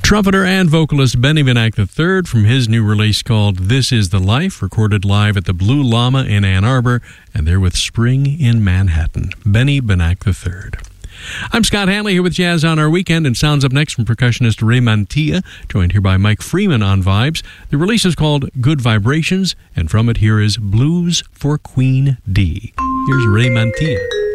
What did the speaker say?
Trumpeter and vocalist Benny Benack III from his new release called This Is the Life, recorded live at the Blue Llama in Ann Arbor, and they're with Spring in Manhattan. Benny Benack III. I'm Scott Hanley here with Jazz on Our Weekend, and sounds up next from percussionist Ray Mantilla, joined here by Mike Freeman on vibes. The release is called Good Vibrations, and from it here is Blues for Queen D. Here's Ray Mantilla.